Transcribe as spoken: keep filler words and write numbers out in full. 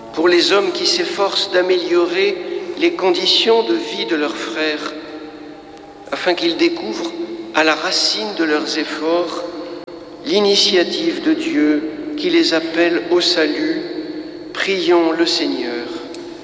pour les hommes qui s'efforcent d'améliorer les conditions de vie de leurs frères, afin qu'ils découvrent à la racine de leurs efforts l'initiative de Dieu qui les appelle au salut. Prions le Seigneur.